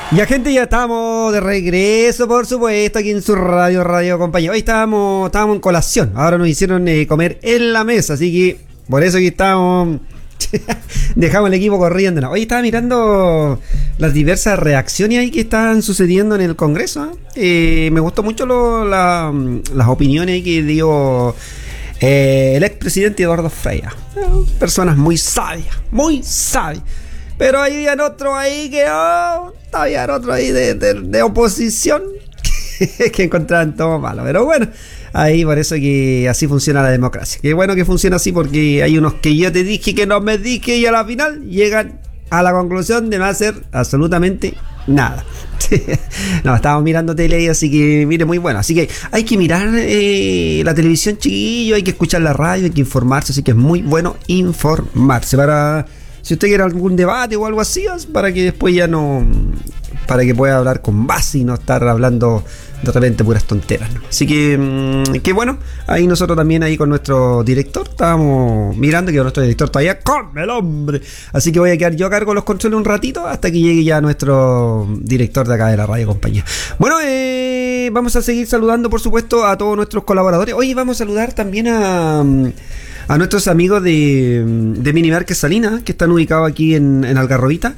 Ya, gente, ya estamos de regreso, por supuesto, aquí en su radio compañía. Hoy estábamos en colación, ahora nos hicieron comer en la mesa, así que por eso aquí estamos. Dejamos el equipo corriendo. Hoy estaba mirando las diversas reacciones ahí que están sucediendo en el Congreso. Me gustó mucho las opiniones que dio el expresidente Eduardo Frei. Personas muy sabias, muy sabias. Pero habían otros ahí que habían otros ahí de oposición que encontraban todo malo. Pero bueno, ahí por eso que así funciona la democracia. Qué bueno que funciona así, porque hay unos que yo te dije que no me dije y a la final llegan a la conclusión de no hacer absolutamente nada. No, estábamos mirando tele y así que mire, muy bueno. Así que hay que mirar la televisión, chiquillo, hay que escuchar la radio, hay que informarse, así que es muy bueno informarse para... Si usted quiere algún debate o algo así, para que después ya no... Para que pueda hablar con base y no estar hablando de repente puras tonteras, ¿no? Así que bueno, ahí nosotros también ahí con nuestro director estábamos mirando que nuestro director todavía come el hombre. Así que voy a quedar yo a cargo de los controles un ratito hasta que llegue ya nuestro director de acá de la radio compañía. Bueno, vamos a seguir saludando, por supuesto, a todos nuestros colaboradores. Hoy vamos a saludar también a nuestros amigos de Minimarket Salinas, que están ubicados aquí en Algarrobito,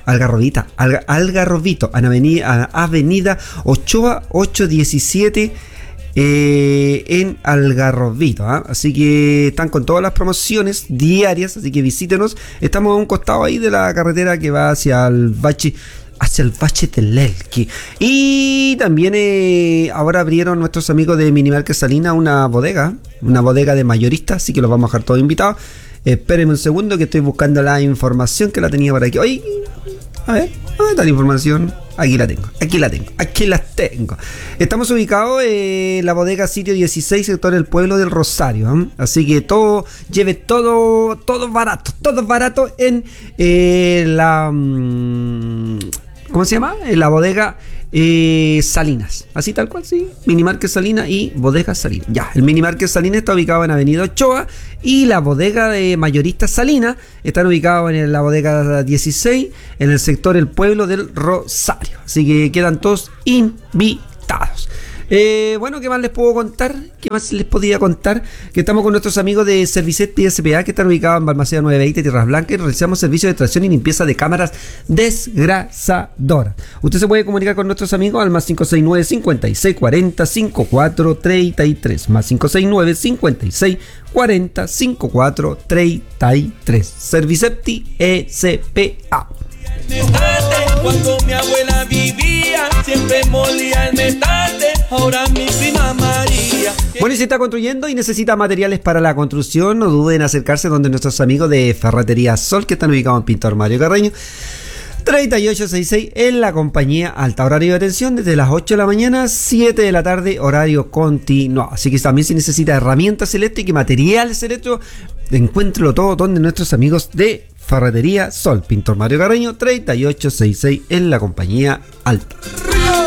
Avenida Ochoa 817 en Algarrobito, ¿eh? Así que están con todas las promociones diarias, así que visítenos. Estamos a un costado ahí de la carretera que va hacia el Bache del Elqui. Y también ahora abrieron nuestros amigos de Minimarket Salinas una bodega de mayoristas, así que los vamos a dejar todos invitados. Espérenme un segundo que estoy buscando la información que la tenía por aquí. Oye, a ver, ¿dónde está la información? Aquí la tengo. Estamos ubicados en la bodega Sitio 16, sector del Pueblo del Rosario, ¿eh? Así que todo barato en la... ¿Cómo se llama? En la bodega Salinas. Así tal cual, sí. Minimarket Salinas y bodega Salinas. Ya, el Minimarket Salinas está ubicado en Avenida Ochoa y la bodega de mayoristas Salinas están ubicados en la bodega 16 en el sector El Pueblo del Rosario. Así que quedan todos invitados. Bueno, ¿qué más les puedo contar? ¿Qué más les podía contar? Que estamos con nuestros amigos de Servicetti S.p.A. que están ubicados en Balmaceda 920, Tierras Blancas, y realizamos servicios de extracción y limpieza de cámaras desgrasadoras. Usted se puede comunicar con nuestros amigos al más 569 56 40 54 33, más 569 56 40 54 33. Servicetti S.p.A. Cuando mi abuela vivía, siempre molía el metal. Ahora mi prima María. Bueno, y si está construyendo y necesita materiales para la construcción, no duden en acercarse donde nuestros amigos de Ferretería Sol, que están ubicados en Pintor Mario Carreño 3866 en la compañía alta. Horario de atención desde las 8 de la mañana, 7 de la tarde, horario continuado. Así que también si necesita herramientas eléctricas y materiales eléctricos, encuéntrelo todo donde nuestros amigos de Ferretería Sol, Pintor Mario Carreño 3866 en la compañía alta.